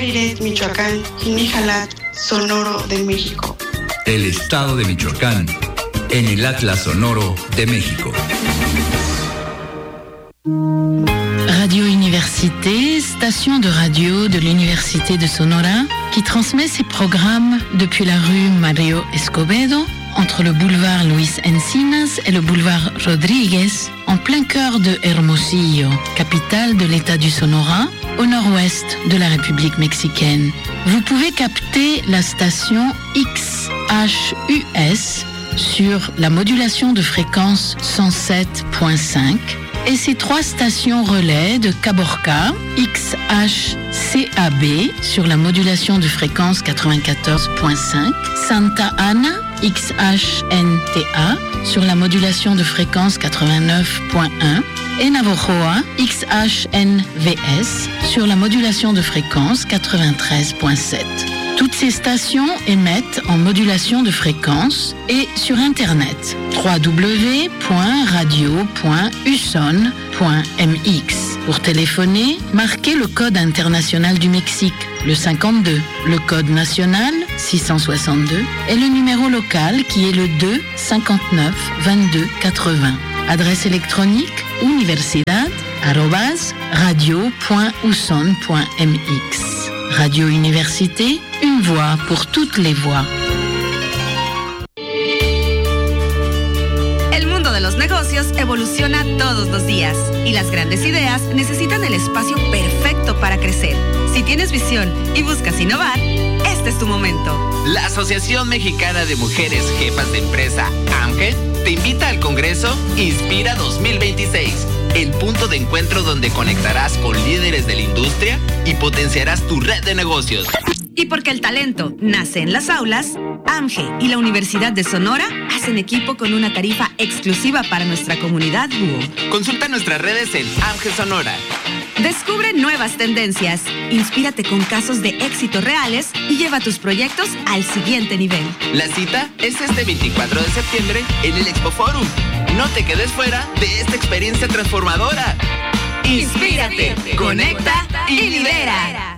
Iret, Michoacán, Jinijalat, Sonoro de México. El estado de Michoacán, en el Atlas Sonoro de México. Radio Université, station de radio de l'Université de Sonora, qui transmet ses programmes depuis la rue Mario Escobedo, entre le boulevard Luis Encinas et le boulevard Rodríguez, en plein cœur de Hermosillo, capitale de l'État du Sonora, au nord-ouest de la République mexicaine. Vous pouvez capter la station XHUS sur la modulation de fréquence 107.5 et ses 3 stations relais de Caborca, XHCAB sur la modulation de fréquence 94.5, Santa Ana, XHNTA sur la modulation de fréquence 89.1 et Navojoa, XHNVS sur la modulation de fréquence 93.7. Toutes ces stations émettent en modulation de fréquence et sur Internet www.radio.uson.mx. Pour téléphoner, marquez le code international du Mexique, le 52, le code national 662 et le numéro local qui est le 2 59 22 80. Adresse électronique universidad@radio.uson.mx. Radio Université, une voix pour toutes les voix. El mundo de los negocios evoluciona todos los días y las grandes ideas necesitan el espacio perfecto para crecer. Si tienes visión y buscas innovar, este es tu momento. La Asociación Mexicana de Mujeres Jefas de Empresa, AMGE, te invita al Congreso Inspira 2026, el punto de encuentro donde conectarás con líderes de la industria y potenciarás tu red de negocios. Y porque el talento nace en las aulas, AMGE y la Universidad de Sonora hacen equipo con una tarifa exclusiva para nuestra comunidad búho. Consulta nuestras redes en AMGE Sonora. Descubre nuevas tendencias, inspírate con casos de éxito reales y lleva tus proyectos al siguiente nivel. La cita es este 24 de septiembre en el Expo Forum. No te quedes fuera de esta experiencia transformadora. Inspírate, conecta y lidera.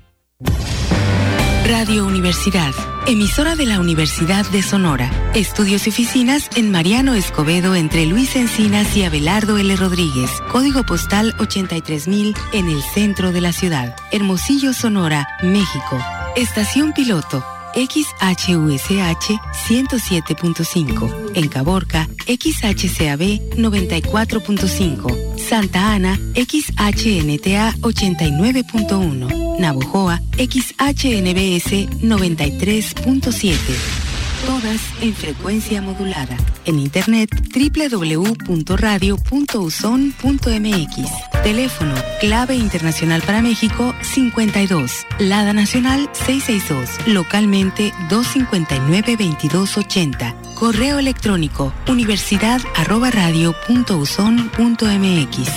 Radio Universidad, emisora de la Universidad de Sonora. Estudios y oficinas en Mariano Escobedo entre Luis Encinas y Abelardo L. Rodríguez. Código postal 83000 en el centro de la ciudad. Hermosillo, Sonora, México. Estación piloto XHUSH 107.5. En Caborca, XHCAB 94.5. Santa Ana, XHNTA 89.1. Navojoa, XHNBS 93.7. Todas en frecuencia modulada. En internet www.radio.uson.mx. Teléfono clave internacional para México 52. Lada nacional 662. Localmente 259-2280. Correo electrónico universidad@radio.uson.mx.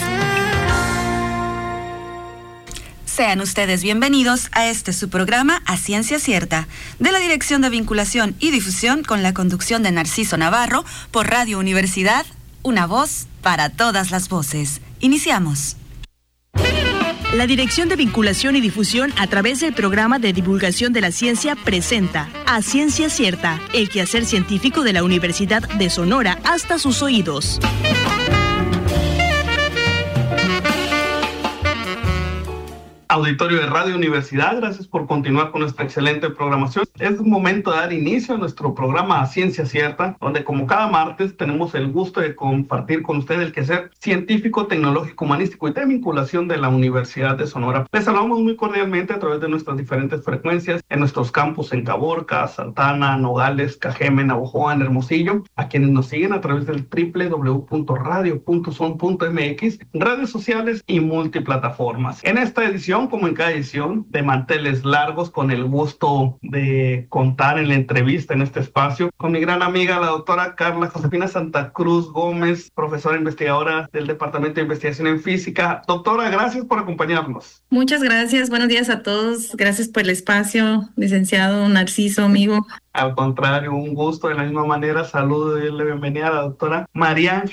Sean ustedes bienvenidos a este su programa A Ciencia Cierta, de la Dirección de Vinculación y Difusión con la conducción de Narciso Navarro por Radio Universidad, una voz para todas las voces. Iniciamos. La Dirección de Vinculación y Difusión a través del Programa de Divulgación de la Ciencia presenta A Ciencia Cierta, el quehacer científico de la Universidad de Sonora hasta sus oídos. Auditorio de Radio Universidad, gracias por continuar con nuestra excelente programación. Es un momento de dar inicio a nuestro programa A Ciencia Cierta, donde como cada martes tenemos el gusto de compartir con ustedes el quehacer científico, tecnológico, humanístico y de vinculación de la Universidad de Sonora. Les saludamos muy cordialmente a través de nuestras diferentes frecuencias en nuestros campus en Caborca, Santana, Nogales, Cajeme, Navojoa, en Hermosillo, a quienes nos siguen a través del www.radio.uson.mx, redes sociales y multiplataformas. En esta edición, como en cada edición, de manteles largos, con el gusto de contar en la entrevista en este espacio con mi gran amiga, la doctora Carla Josefina Santa Cruz Gómez, profesora investigadora del Departamento de Investigación en Física. Doctora, gracias por acompañarnos. Muchas gracias, buenos días a todos. Gracias por el espacio, licenciado Narciso, amigo. Al contrario, un gusto. De la misma manera, saludo y la bienvenida a la doctora María Ángel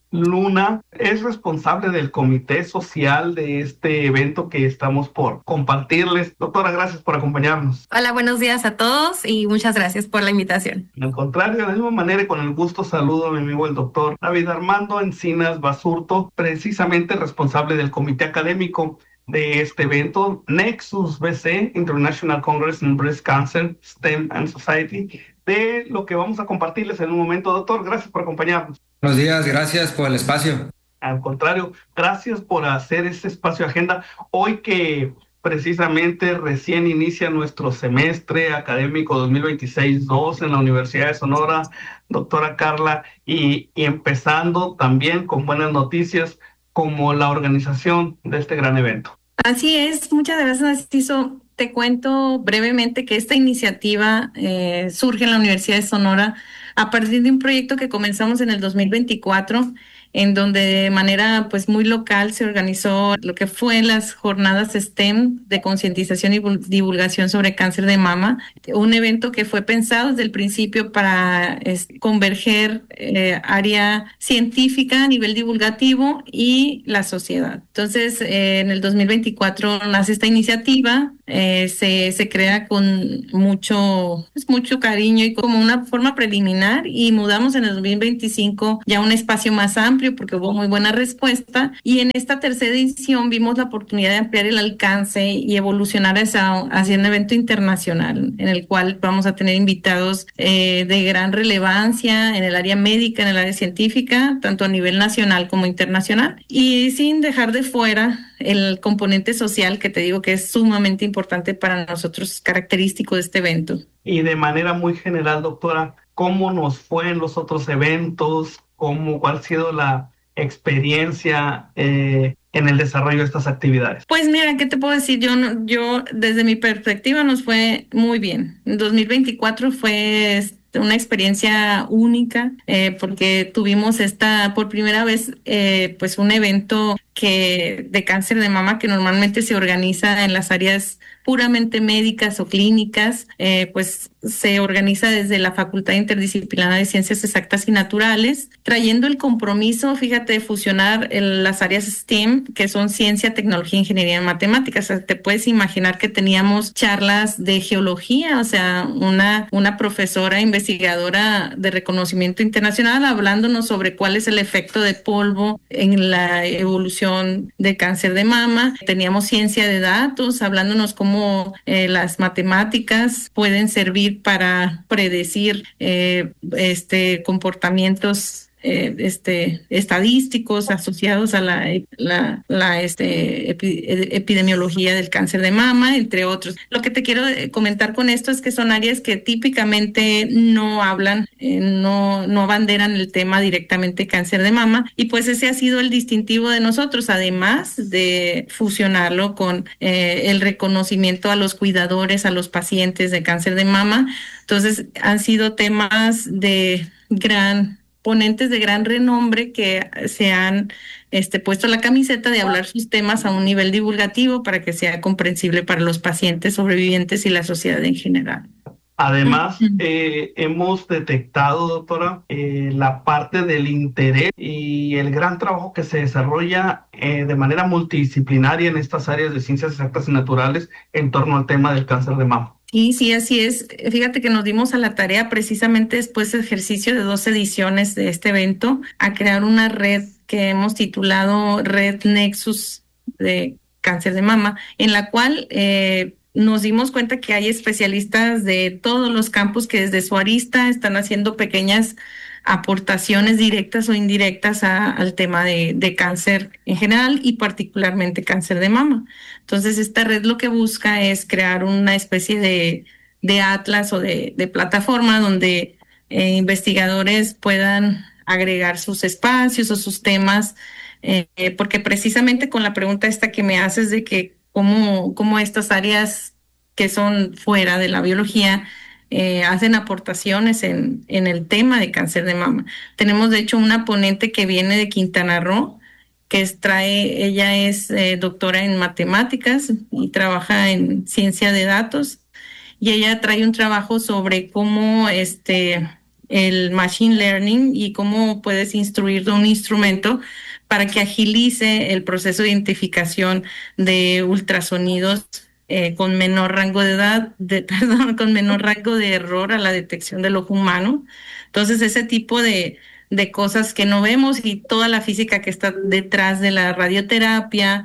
Luna es responsable del comité social de este evento que estamos por compartirles. Doctora, gracias por acompañarnos. Hola, buenos días a todos y muchas gracias por la invitación. Al contrario, de la misma manera y con el gusto saludo a mi amigo el doctor David Armando Encinas Basurto, precisamente responsable del comité académico de este evento, Nexus BC, International Congress on Breast Cancer, STEM and Society, de lo que vamos a compartirles en un momento. Doctor, gracias por acompañarnos. Buenos días, gracias por el espacio. Al contrario, gracias por hacer este espacio de agenda. Hoy que precisamente recién inicia nuestro semestre académico 2026-2 en la Universidad de Sonora, doctora Carla, y empezando también con buenas noticias como la organización de este gran evento. Así es, muchas gracias, Narciso. Te cuento brevemente que esta iniciativa surge en la Universidad de Sonora a partir de un proyecto que comenzamos en el 2024, en donde de manera pues muy local se organizó lo que fue las jornadas STEM de concientización y divulgación sobre cáncer de mama, un evento que fue pensado desde el principio para converger área científica a nivel divulgativo y la sociedad. Entonces, en el 2024 nace esta iniciativa, se crea con mucho cariño y como una forma preliminar, y mudamos en el 2025 ya a un espacio más amplio porque hubo muy buena respuesta, y en esta tercera edición vimos la oportunidad de ampliar el alcance y evolucionar hacia un evento internacional en el cual vamos a tener invitados de gran relevancia en el área médica, en el área científica, tanto a nivel nacional como internacional, y sin dejar de fuera el componente social que te digo que es sumamente importante para nosotros, característico de este evento. Y de manera muy general, doctora, ¿cómo nos fue en los otros eventos? ¿Cuál ha sido la experiencia en el desarrollo de estas actividades? Pues mira, ¿qué te puedo decir? Yo desde mi perspectiva nos fue muy bien. En 2024 fue una experiencia única porque tuvimos por primera vez pues un evento de cáncer de mama que normalmente se organiza en las áreas puramente médicas o clínicas, pues se organiza desde la Facultad Interdisciplinaria de Ciencias Exactas y Naturales, trayendo el compromiso, fíjate, de fusionar las áreas STEM, que son ciencia, tecnología, ingeniería y matemáticas. O sea, te puedes imaginar que teníamos charlas de geología, o sea, una profesora investigadora de reconocimiento internacional hablándonos sobre cuál es el efecto de polvo en la evolución del cáncer de mama. Teníamos ciencia de datos, hablándonos cómo las matemáticas pueden servir para predecir comportamientos estadísticos asociados a la epidemiología del cáncer de mama, entre otros. Lo que te quiero comentar con esto es que son áreas que típicamente no hablan, no abanderan el tema directamente cáncer de mama, y pues ese ha sido el distintivo de nosotros, además de fusionarlo con el reconocimiento a los cuidadores, a los pacientes de cáncer de mama. Entonces han sido temas ponentes de gran renombre que se han puesto la camiseta de hablar sus temas a un nivel divulgativo para que sea comprensible para los pacientes sobrevivientes y la sociedad en general. Además, hemos detectado, doctora, la parte del interés y el gran trabajo que se desarrolla de manera multidisciplinaria en estas áreas de ciencias exactas y naturales en torno al tema del cáncer de mama. Sí, así es. Fíjate que nos dimos a la tarea precisamente después del ejercicio de 2 ediciones de este evento a crear una red que hemos titulado Red Nexus de Cáncer de Mama, en la cual nos dimos cuenta que hay especialistas de todos los campos que desde su arista están haciendo pequeñas aportaciones directas o indirectas al tema de cáncer en general y particularmente cáncer de mama. Entonces, esta red lo que busca es crear una especie de atlas o de plataforma donde investigadores puedan agregar sus espacios o sus temas, porque precisamente con la pregunta esta que me haces de que cómo estas áreas que son fuera de la biología hacen aportaciones en el tema de cáncer de mama. Tenemos de hecho una ponente que viene de Quintana Roo, ella es doctora en matemáticas y trabaja en ciencia de datos, y ella trae un trabajo sobre cómo el machine learning y cómo puedes instruir un instrumento para que agilice el proceso de identificación de ultrasonidos con menor rango de edad, con menor rango de error a la detección del ojo humano. Entonces, ese tipo de cosas que no vemos y toda la física que está detrás de la radioterapia,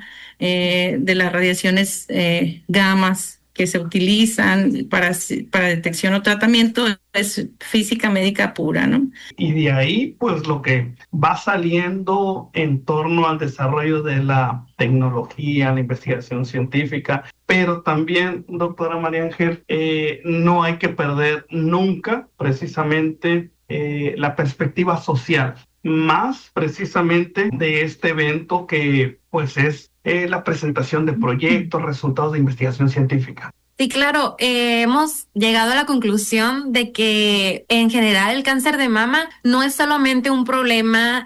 de las radiaciones gamas que se utilizan para detección o tratamiento, es física médica pura, ¿no? Y de ahí, pues lo que va saliendo en torno al desarrollo de la tecnología, la investigación científica, pero también, doctora María Ángel, no hay que perder nunca precisamente la perspectiva social, más precisamente de este evento que pues es la presentación de proyectos, resultados de investigación científica. Sí, claro, hemos llegado a la conclusión de que en general el cáncer de mama no es solamente un problema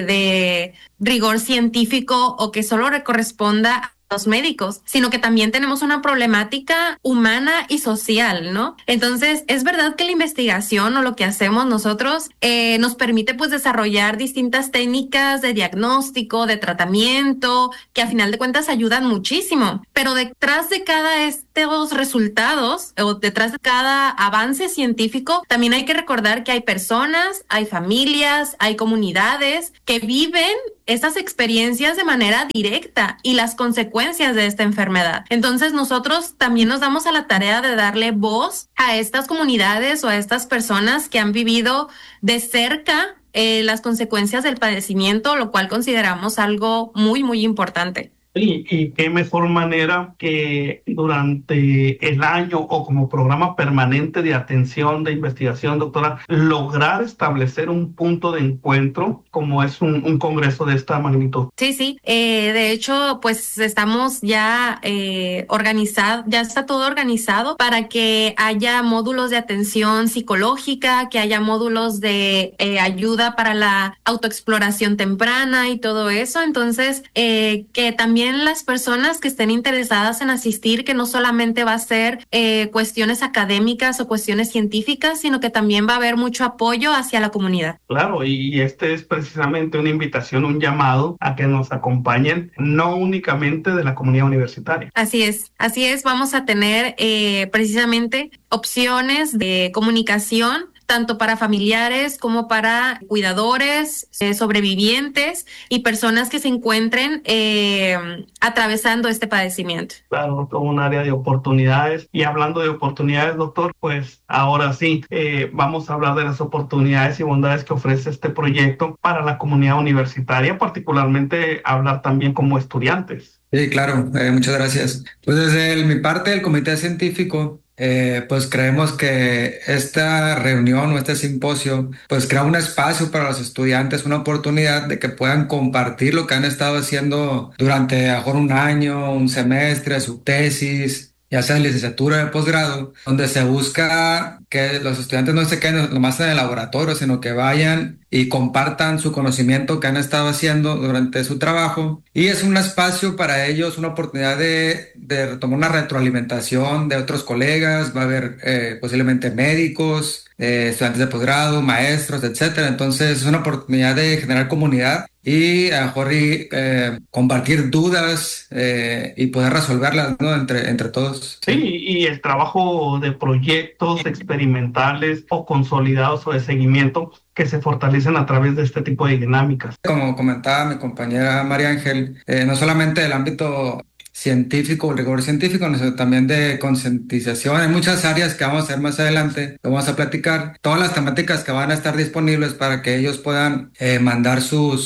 de rigor científico o que solo le corresponda a los médicos, sino que también tenemos una problemática humana y social, ¿no? Entonces, es verdad que la investigación o lo que hacemos nosotros nos permite pues desarrollar distintas técnicas de diagnóstico, de tratamiento, que a final de cuentas ayudan muchísimo, pero detrás de cada estos resultados o detrás de cada avance científico, también hay que recordar que hay personas, hay familias, hay comunidades que viven estas experiencias de manera directa y las consecuencias de esta enfermedad. Entonces nosotros también nos damos a la tarea de darle voz a estas comunidades o a estas personas que han vivido de cerca las consecuencias del padecimiento, lo cual consideramos algo muy, muy importante. Y qué mejor manera que durante el año o como programa permanente de atención de investigación, doctora, lograr establecer un punto de encuentro como es un congreso de esta magnitud. Sí. De hecho, pues estamos ya organizados, ya está todo organizado para que haya módulos de atención psicológica, que haya módulos de ayuda para la autoexploración temprana y todo eso. Entonces, que también las personas que estén interesadas en asistir, que no solamente va a ser cuestiones académicas o cuestiones científicas, sino que también va a haber mucho apoyo hacia la comunidad. Claro, y este es precisamente una invitación, un llamado a que nos acompañen, no únicamente de la comunidad universitaria. Así es, vamos a tener precisamente opciones de comunicación tanto para familiares como para cuidadores, sobrevivientes y personas que se encuentren atravesando este padecimiento. Claro, todo un área de oportunidades. Y hablando de oportunidades, doctor, pues ahora sí, vamos a hablar de las oportunidades y bondades que ofrece este proyecto para la comunidad universitaria, particularmente hablar también como estudiantes. Sí, claro, muchas gracias. Pues desde mi parte del comité científico, pues creemos que esta reunión o este simposio pues crea un espacio para los estudiantes, una oportunidad de que puedan compartir lo que han estado haciendo durante a lo mejor un año, un semestre, su tesis, ya sea de licenciatura o de posgrado, donde se busca que los estudiantes no se queden nomás en el laboratorio, sino que vayan y compartan su conocimiento que han estado haciendo durante su trabajo. Y es un espacio para ellos, una oportunidad de tomar una retroalimentación de otros colegas. Va a haber posiblemente médicos, estudiantes de posgrado, maestros, etcétera. Entonces es una oportunidad de generar comunidad y a lo mejor compartir dudas y poder resolverlas, ¿no? entre todos. Sí, y el trabajo de proyectos experimentales o consolidados o de seguimiento que se fortalecen a través de este tipo de dinámicas. Como comentaba mi compañera María Ángel, no solamente del ámbito científico, rigor científico, sino también de concientización. Hay muchas áreas que vamos a ver más adelante, que vamos a platicar, todas las temáticas que van a estar disponibles para que ellos puedan mandar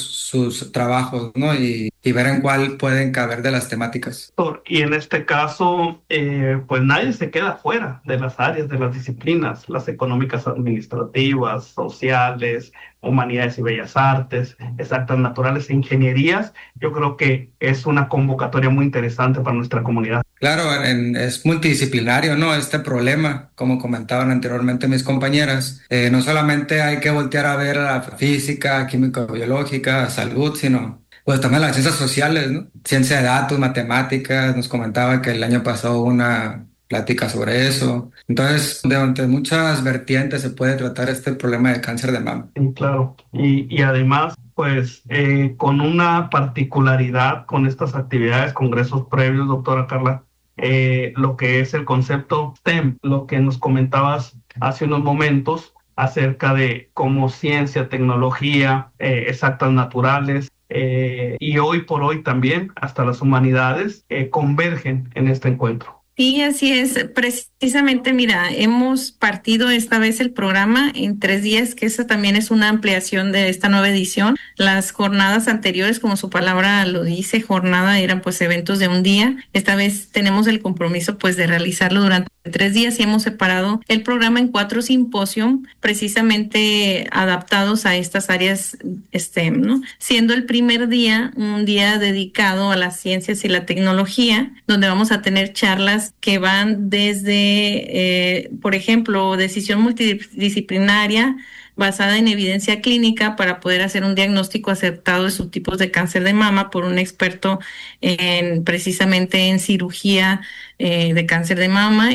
sus trabajos, ¿no? Y ver en cuál pueden caber de las temáticas. Y en este caso, pues nadie se queda fuera de las áreas, de las disciplinas, las económicas, administrativas, sociales, humanidades y bellas artes, exactas naturales e ingenierías. Yo creo que es una convocatoria muy interesante para nuestra comunidad. Claro, es multidisciplinario, ¿no? Este problema, como comentaban anteriormente mis compañeras, no solamente hay que voltear a ver la física, químico-biológica, salud, sino pues también las ciencias sociales, ¿no? Ciencia de datos, matemáticas. Nos comentaba que el año pasado una plática sobre eso. Entonces, de muchas vertientes se puede tratar este problema de cáncer de mama. Sí, claro. Y además, pues, con una particularidad con estas actividades, congresos previos, doctora Carla, lo que es el concepto STEM, lo que nos comentabas hace unos momentos acerca de cómo ciencia, tecnología, exactas naturales, y hoy por hoy también hasta las humanidades convergen en este encuentro. Sí, así es. Precisamente, mira, hemos partido esta vez el programa en 3 días, que esa también es una ampliación de esta nueva edición. Las jornadas anteriores, como su palabra lo dice, jornada, eran pues eventos de un día. Esta vez tenemos el compromiso pues de realizarlo durante 3 días y hemos separado el programa en 4 simposios precisamente adaptados a estas áreas STEM, ¿no? Siendo el primer día un día dedicado a las ciencias y la tecnología, donde vamos a tener charlas que van desde, por ejemplo, decisión multidisciplinaria basada en evidencia clínica para poder hacer un diagnóstico acertado de subtipos de cáncer de mama por un experto precisamente en cirugía de cáncer de mama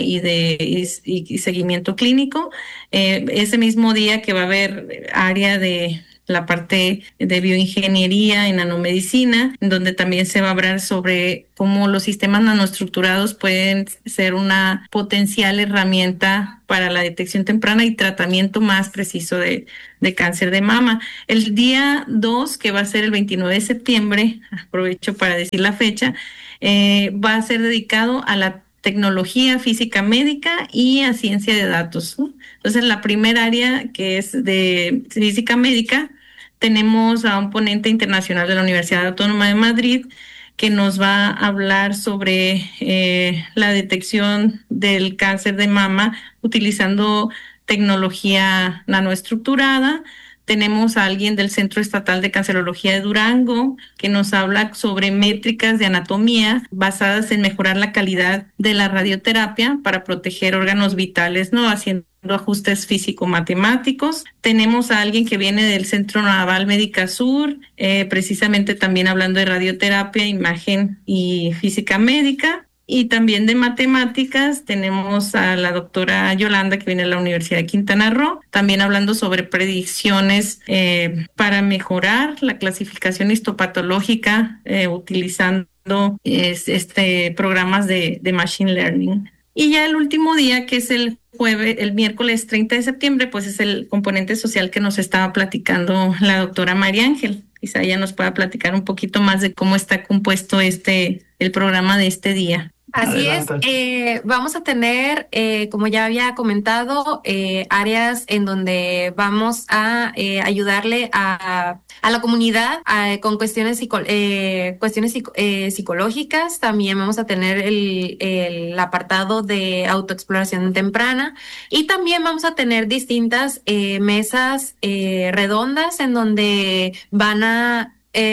y seguimiento clínico. Ese mismo día que va a haber área de la parte de bioingeniería en nanomedicina, donde también se va a hablar sobre cómo los sistemas nanoestructurados pueden ser una potencial herramienta para la detección temprana y tratamiento más preciso de cáncer de mama. El día 2, que va a ser el 29 de septiembre, aprovecho para decir la fecha, va a ser dedicado a la tecnología física médica y a ciencia de datos, ¿no? Entonces, la primera área, que es de física médica, tenemos a un ponente internacional de la Universidad Autónoma de Madrid que nos va a hablar sobre la detección del cáncer de mama utilizando tecnología nanoestructurada. Tenemos a alguien del Centro Estatal de Cancerología de Durango que nos habla sobre métricas de anatomía basadas en mejorar la calidad de la radioterapia para proteger órganos vitales, ¿no? Haciendo ajustes físico-matemáticos. Tenemos a alguien que viene del Centro Naval Médica Sur, precisamente también hablando de radioterapia, imagen y física médica. Y también de matemáticas tenemos a la doctora Yolanda, que viene de la Universidad de Quintana Roo, también hablando sobre predicciones para mejorar la clasificación histopatológica utilizando programas de Machine Learning. Y ya el último día, que es el miércoles 30 de septiembre, pues es el componente social que nos estaba platicando la doctora María Ángel. Quizá ella nos pueda platicar un poquito más de cómo está compuesto el programa de este día. Así es, vamos a tener, como ya había comentado, áreas en donde vamos a ayudarle a la comunidad con cuestiones psicológicas. También vamos a tener el apartado de autoexploración temprana y también vamos a tener distintas mesas redondas en donde va a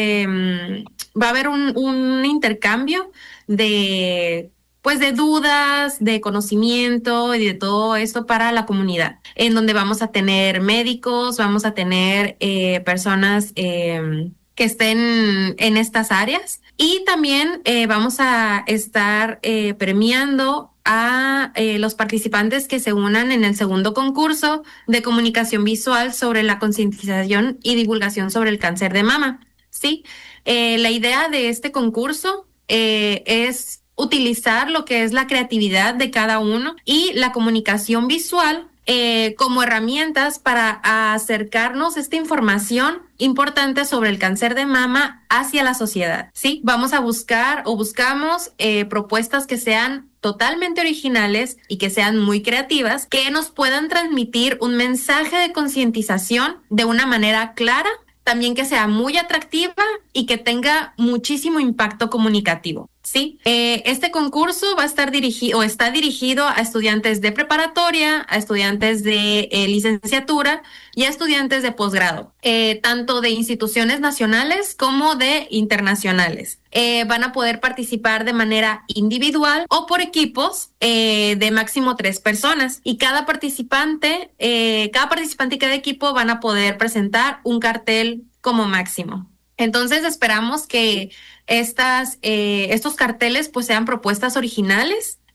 haber un intercambio de dudas, de conocimiento y de todo esto para la comunidad, en donde vamos a tener médicos, vamos a tener personas que estén en estas áreas y también vamos a estar premiando a los participantes que se unan en el segundo concurso de comunicación visual sobre la concientización y divulgación sobre el cáncer de mama. Sí, la idea de este concurso es utilizar lo que es la creatividad de cada uno y la comunicación visual como herramientas para acercarnos esta información importante sobre el cáncer de mama hacia la sociedad. Sí, vamos a buscar o buscamos propuestas que sean totalmente originales y que sean muy creativas, que nos puedan transmitir un mensaje de concientización de una manera clara, también que sea muy atractiva y que tenga muchísimo impacto comunicativo. Sí, este concurso va a estar está dirigido a estudiantes de preparatoria, a estudiantes de licenciatura y a estudiantes de posgrado, tanto de instituciones nacionales como de internacionales. Van a poder participar de manera individual o por equipos de máximo 3 personas y cada participante y cada equipo van a poder presentar un cartel como máximo. Entonces esperamos que estos carteles pues sean propuestas originales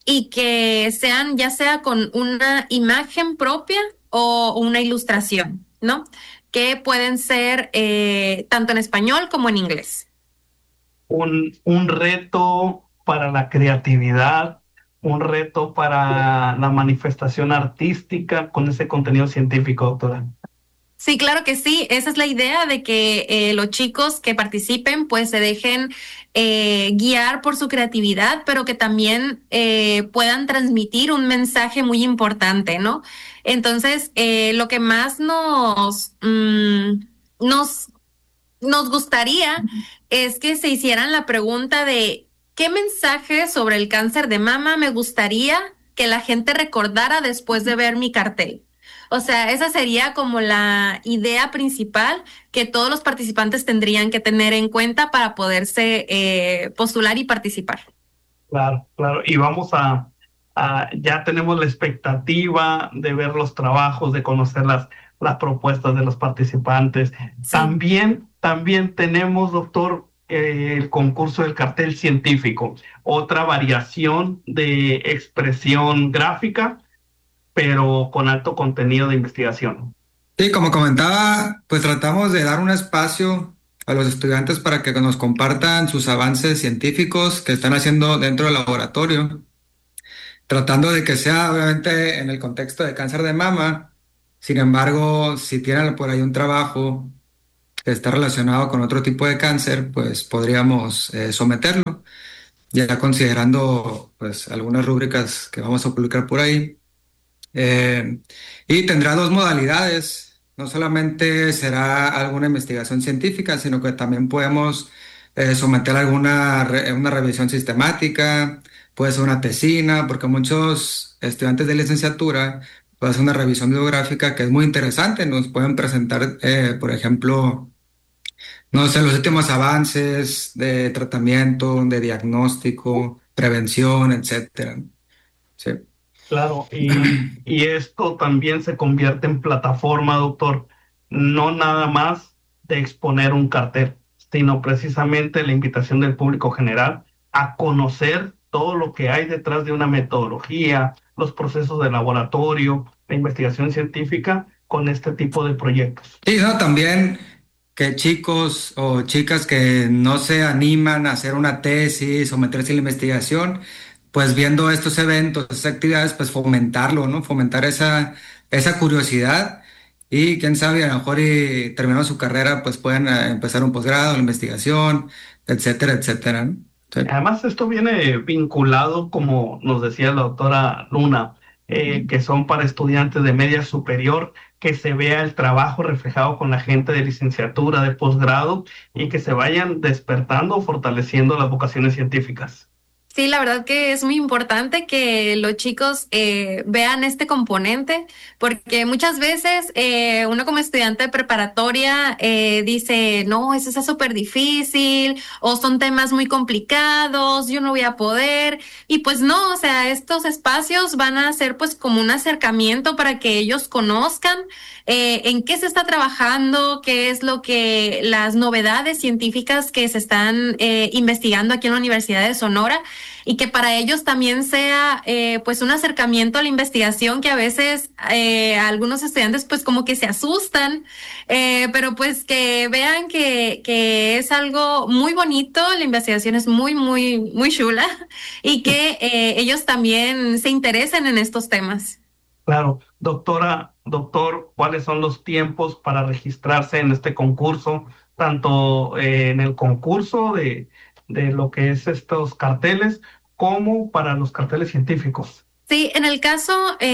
y que sean ya sea con una imagen propia o una ilustración, ¿no? Que pueden ser tanto en español como en inglés. Un reto para la creatividad, un reto para la manifestación artística con ese contenido científico, doctora. Sí, claro que sí. Esa es la idea de que los chicos que participen pues se dejen guiar por su creatividad, pero que también puedan transmitir un mensaje muy importante, ¿no? Entonces, lo que más nos gustaría es que se hicieran la pregunta de ¿qué mensaje sobre el cáncer de mama me gustaría que la gente recordara después de ver mi cartel? O sea, esa sería como la idea principal que todos los participantes tendrían que tener en cuenta para poderse postular y participar. Claro, claro. Y vamos ya tenemos la expectativa de ver los trabajos, de conocer las propuestas de los participantes. Sí. También tenemos, doctor, el concurso del cartel científico, otra variación de expresión gráfica, pero con alto contenido de investigación. Sí, como comentaba, pues tratamos de dar un espacio a los estudiantes para que nos compartan sus avances científicos que están haciendo dentro del laboratorio, tratando de que sea obviamente en el contexto de cáncer de mama. Sin embargo, si tienen por ahí un trabajo que está relacionado con otro tipo de cáncer, pues podríamos someterlo, ya considerando pues algunas rúbricas que vamos a publicar por ahí. Y tendrá dos modalidades. No solamente será alguna investigación científica, sino que también podemos someter una revisión sistemática, puede ser una tesina, porque muchos estudiantes de licenciatura pueden hacer una revisión bibliográfica que es muy interesante. Nos pueden presentar, por ejemplo, no sé, los últimos avances de tratamiento, de diagnóstico, prevención, etcétera. Sí. Claro, y esto también se convierte en plataforma, doctor, no nada más de exponer un cartel, sino precisamente la invitación del público general a conocer todo lo que hay detrás de una metodología, los procesos de laboratorio, la investigación científica con este tipo de proyectos. Sí, no, también que chicos o chicas que no se animan a hacer una tesis o meterse en la investigación, pues viendo estos eventos, estas actividades, pues fomentarlo, ¿no? Fomentar esa curiosidad y quién sabe, a lo mejor y terminando su carrera, pues pueden empezar un posgrado, la investigación, etcétera, etcétera, ¿no? Sí. Además, esto viene vinculado, como nos decía la doctora Luna, que son para estudiantes de media superior, que se vea el trabajo reflejado con la gente de licenciatura, de posgrado, y que se vayan despertando, fortaleciendo las vocaciones científicas. Sí, la verdad que es muy importante que los chicos vean este componente, porque muchas veces uno como estudiante de preparatoria dice, no, eso está súper difícil, o son temas muy complicados, yo no voy a poder, y pues no, o sea, estos espacios van a ser pues como un acercamiento para que ellos conozcan en qué se está trabajando, qué es las novedades científicas que se están investigando aquí en la Universidad de Sonora, y que para ellos también sea pues un acercamiento a la investigación, que a veces algunos estudiantes pues como que se asustan, pero pues que vean que es algo muy bonito, la investigación es muy, muy, muy chula, y que ellos también se interesen en estos temas. Claro. Doctor, ¿cuáles son los tiempos para registrarse en este concurso? Tanto en el concurso de lo que es estos carteles, como para los carteles científicos. Sí, en el caso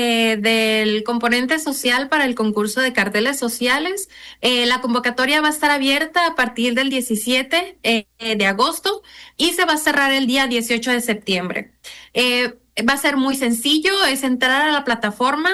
del componente social para el concurso de carteles sociales, la convocatoria va a estar abierta a partir del 17 de agosto y se va a cerrar el día 18 de septiembre. Va a ser muy sencillo, es entrar a la plataforma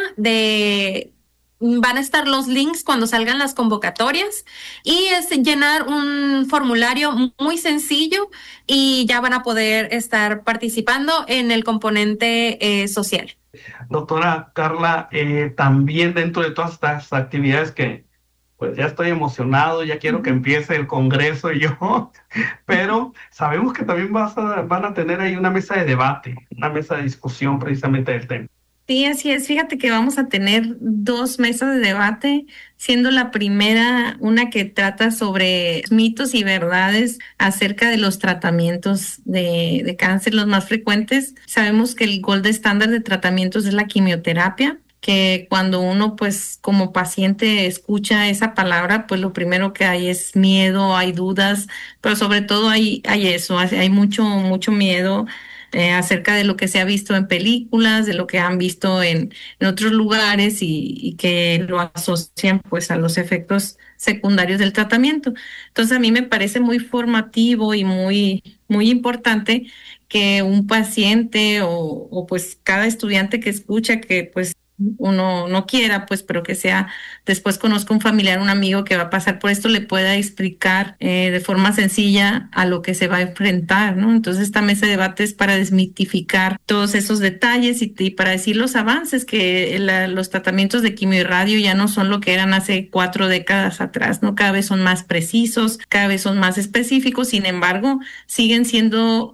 van a estar los links cuando salgan las convocatorias, y es llenar un formulario muy sencillo y ya van a poder estar participando en el componente social. Doctora Carla, también dentro de todas estas actividades que pues ya estoy emocionado, ya quiero que empiece el Congreso y yo, pero sabemos que también van a tener ahí una mesa de debate, una mesa de discusión precisamente del tema. Sí, así es. Fíjate que vamos a tener 2 mesas de debate, siendo la primera una que trata sobre mitos y verdades acerca de los tratamientos de cáncer, los más frecuentes. Sabemos que el gold estándar de tratamientos es la quimioterapia, que cuando uno pues como paciente escucha esa palabra, pues lo primero que hay es miedo, hay dudas, pero sobre todo hay eso, hay mucho miedo acerca de lo que se ha visto en películas, de lo que han visto en otros lugares y que lo asocian pues a los efectos secundarios del tratamiento. Entonces a mí me parece muy formativo y muy importante que un paciente o pues cada estudiante que escucha que pues uno no quiera, pues, pero que sea, después conozca un familiar, un amigo que va a pasar por esto, le pueda explicar de forma sencilla a lo que se va a enfrentar, ¿no? Entonces esta mesa de debate es para desmitificar todos esos detalles y para decir los avances, que los tratamientos de quimio y radio ya no son lo que eran hace 4 décadas atrás, ¿no? Cada vez son más precisos, cada vez son más específicos, sin embargo, siguen siendo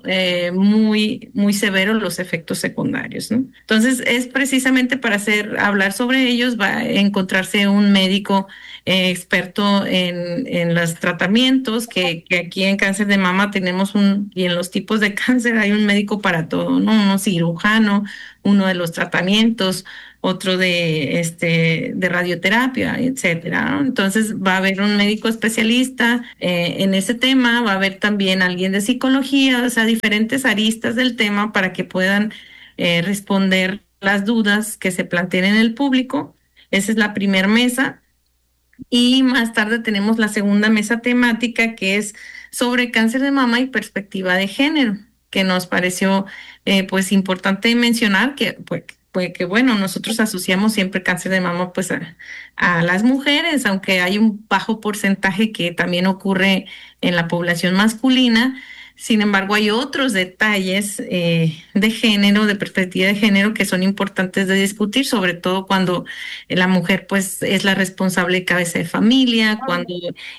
muy severos los efectos secundarios, ¿no? Entonces es precisamente para hablar sobre ellos, va a encontrarse un médico experto en los tratamientos, que aquí en cáncer de mama tenemos y en los tipos de cáncer hay un médico para todo, ¿no? Uno cirujano, uno de los tratamientos, otro de radioterapia, etcétera, ¿no? Entonces va a haber un médico especialista en ese tema, va a haber también alguien de psicología, o sea, diferentes aristas del tema para que puedan responder las dudas que se planteen en el público. Esa es la primera mesa. Y más tarde tenemos la segunda mesa temática, que es sobre cáncer de mama y perspectiva de género, que nos pareció pues importante mencionar que bueno, nosotros asociamos siempre cáncer de mama pues a las mujeres, aunque hay un bajo porcentaje que también ocurre en la población masculina. Sin embargo, hay otros detalles de género, de perspectiva de género, que son importantes de discutir, sobre todo cuando la mujer pues es la responsable cabeza de familia, cuando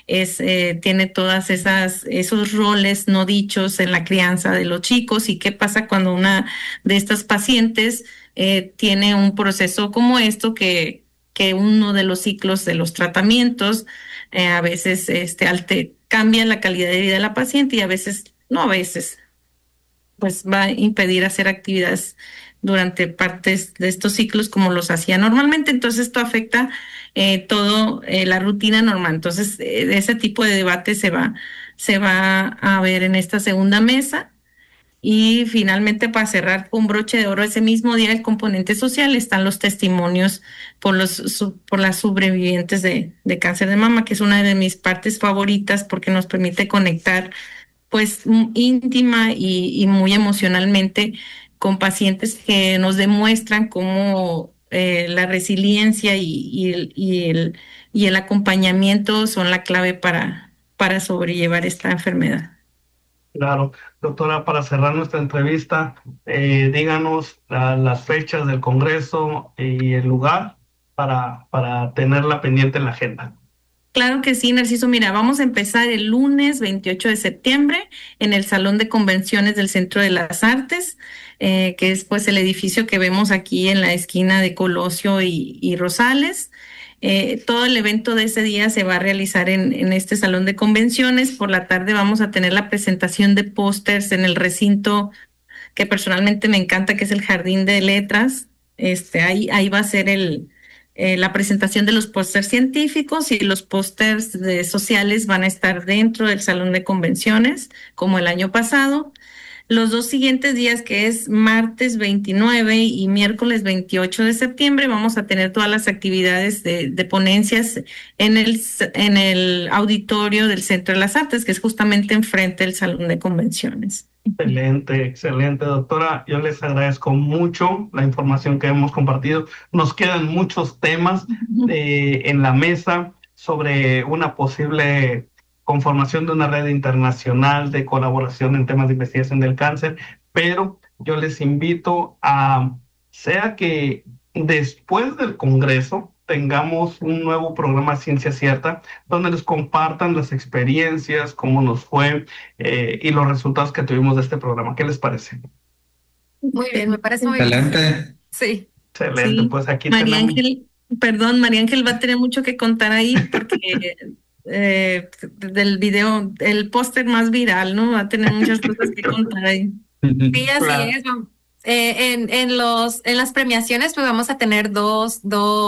tiene todas esos roles no dichos en la crianza de los chicos, y qué pasa cuando una de estas pacientes tiene un proceso como esto, que uno de los ciclos de los tratamientos a veces cambia la calidad de vida de la paciente, y a veces pues va a impedir hacer actividades durante partes de estos ciclos como los hacía normalmente. Entonces esto afecta todo la rutina normal. Entonces ese tipo de debate se va a ver en esta segunda mesa. Y finalmente, para cerrar con broche de oro, ese mismo día, el componente social, están los testimonios por las sobrevivientes de cáncer de mama, que es una de mis partes favoritas porque nos permite conectar pues íntima y muy emocionalmente con pacientes que nos demuestran cómo la resiliencia y el acompañamiento son la clave para sobrellevar esta enfermedad. Claro. Doctora, para cerrar nuestra entrevista, díganos las fechas del Congreso y el lugar para tenerla pendiente en la agenda. Claro que sí, Narciso. Mira, vamos a empezar el lunes 28 de septiembre en el Salón de Convenciones del Centro de las Artes, que es pues el edificio que vemos aquí en la esquina de Colosio y Rosales. Todo el evento de ese día se va a realizar en este Salón de Convenciones. Por la tarde vamos a tener la presentación de pósters en el recinto que personalmente me encanta, que es el Jardín de Letras. Ahí va a ser la presentación de los pósters científicos, y los pósters sociales van a estar dentro del Salón de Convenciones, como el año pasado. Los 2 siguientes días, que es martes 29 y miércoles 28 de septiembre, vamos a tener todas las actividades de ponencias en el auditorio del Centro de las Artes, que es justamente enfrente del Salón de Convenciones. Excelente, doctora. Yo les agradezco mucho la información que hemos compartido. Nos quedan muchos temas en la mesa sobre una posible conformación de una red internacional de colaboración en temas de investigación del cáncer, pero yo les invito sea que después del Congreso tengamos un nuevo programa Ciencia Cierta, donde nos compartan las experiencias, cómo nos fue y los resultados que tuvimos de este programa. ¿Qué les parece? Muy bien, me parece muy bien. Excelente. Sí. Excelente, pues aquí María tenemos... María Ángel va a tener mucho que contar ahí porque del video, el póster más viral, ¿no? Va a tener muchas cosas que contar ahí. Sí, así es. En las premiaciones pues vamos a tener dos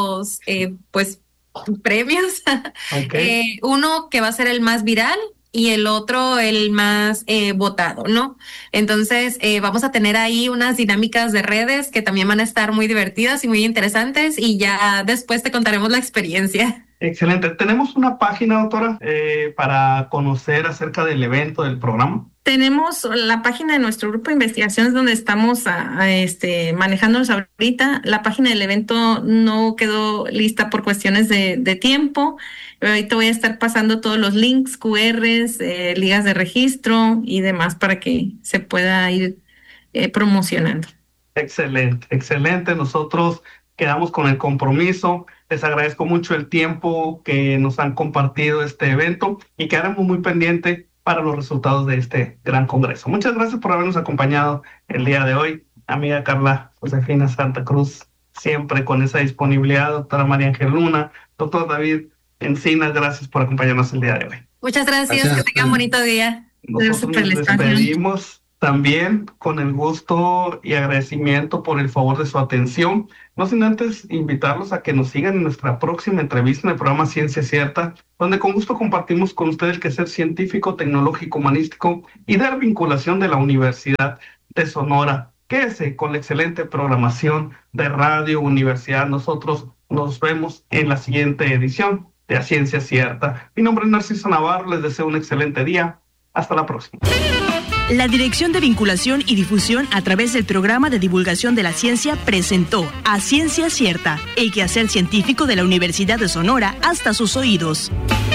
pues premios. Okay. Uno que va a ser el más viral y el otro el más votado, ¿no? Entonces vamos a tener ahí unas dinámicas de redes que también van a estar muy divertidas y muy interesantes y ya después te contaremos la experiencia. Excelente. ¿Tenemos una página, doctora, para conocer acerca del evento, del programa? Tenemos la página de nuestro grupo de investigaciones donde estamos manejándonos ahorita. La página del evento no quedó lista por cuestiones de tiempo. Ahorita voy a estar pasando todos los links, QRs, ligas de registro y demás para que se pueda ir promocionando. Excelente, excelente. Nosotros quedamos con el compromiso. Les agradezco mucho el tiempo que nos han compartido este evento y quedaremos muy pendientes para los resultados de este gran congreso. Muchas gracias por habernos acompañado el día de hoy. Amiga Carla Josefina Santa Cruz, siempre con esa disponibilidad. Doctora María Ángel Luna, doctor David Encinas, gracias por acompañarnos el día de hoy. Muchas gracias. Que tengan bonito día. Nosotros nos despedimos también con el gusto y agradecimiento por el favor de su atención. No sin antes invitarlos a que nos sigan en nuestra próxima entrevista en el programa Ciencia Cierta, donde con gusto compartimos con ustedes el quehacer científico, tecnológico, humanístico y de la vinculación de la Universidad de Sonora. Quédese con la excelente programación de Radio Universidad. Nosotros nos vemos en la siguiente edición de A Ciencia Cierta. Mi nombre es Narciso Navarro, les deseo un excelente día. Hasta la próxima. La Dirección de Vinculación y Difusión a través del Programa de Divulgación de la Ciencia presentó A Ciencia Cierta, el quehacer científico de la Universidad de Sonora hasta sus oídos.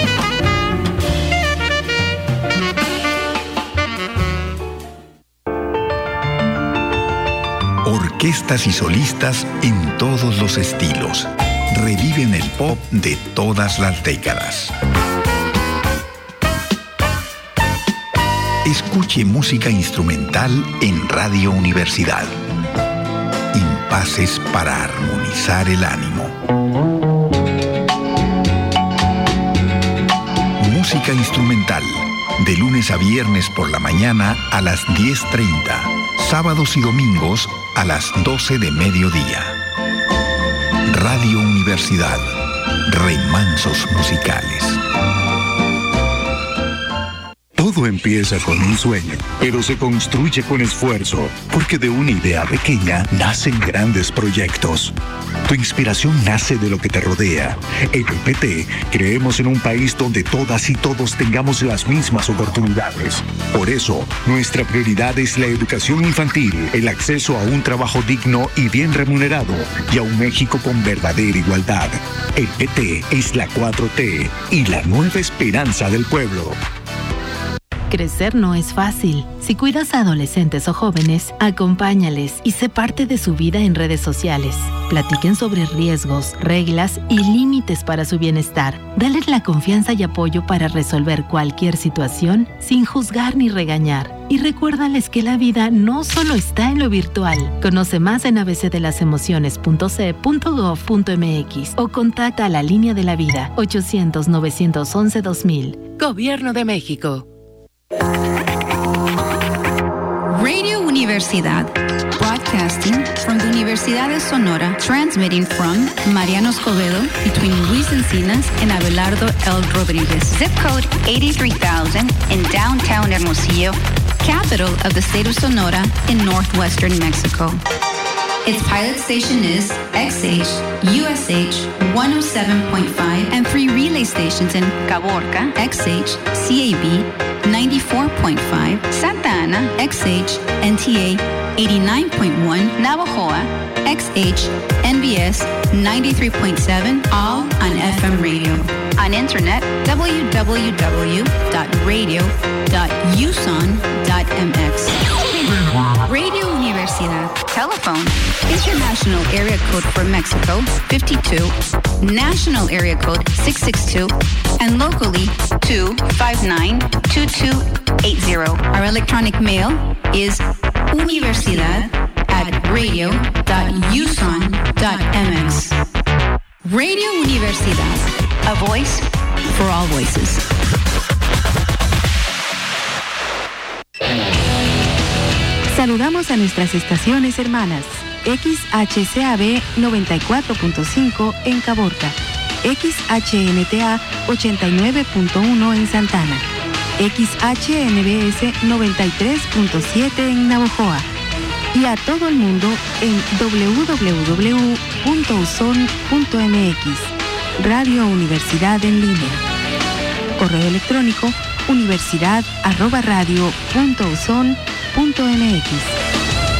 Orquestas y solistas en todos los estilos. Reviven el pop de todas las décadas. Escuche música instrumental en Radio Universidad. Impases para armonizar el ánimo. Música instrumental, de lunes a viernes por la mañana a las 10:30, sábados y domingos a las 12 de mediodía. Radio Universidad, remansos musicales. Todo empieza con un sueño, pero se construye con esfuerzo, porque de una idea pequeña nacen grandes proyectos. Tu inspiración nace de lo que te rodea. En el PT creemos en un país donde todas y todos tengamos las mismas oportunidades. Por eso, nuestra prioridad es la educación infantil, el acceso a un trabajo digno y bien remunerado, y a un México con verdadera igualdad. El PT es la 4T y la nueva esperanza del pueblo. Crecer no es fácil. Si cuidas a adolescentes o jóvenes, acompáñales y sé parte de su vida en redes sociales. Platiquen sobre riesgos, reglas y límites para su bienestar. Dales la confianza y apoyo para resolver cualquier situación sin juzgar ni regañar. Y recuérdales que la vida no solo está en lo virtual. Conoce más en abcdelasemociones.ce.gov.mx o contacta a la Línea de la Vida 800-911-2000. Gobierno de México. Radio Universidad, broadcasting from the Universidad de Sonora, transmitting from Mariano Escobedo between Luis Encinas and Abelardo L. Rodriguez. Zip code 83,000 in downtown Hermosillo, capital of the state of Sonora in northwestern Mexico. Its pilot station is XH, USH 107.5, and 3 relay stations in Caborca, XH, CAB 94.5, Santa Ana, XH, NTA 89.1, Navojoa, XH, NBS 93.7, all on FM radio. On internet, www.radio.uson.mx. Radio Universidad. Telephone. International area code for Mexico, 52. National area code, 662. And locally, 259-2280. Our electronic mail is universidad@radio.uson.mx. Radio Universidad. A voice for all voices. Saludamos a nuestras estaciones hermanas. XHCAB 94.5 en Caborca. XHNTA 89.1 en Santana. XHNBS 93.7 en Navojoa. Y a todo el mundo en www.uson.mx. Radio Universidad en línea. Correo electrónico universidad@radio.uson.mx.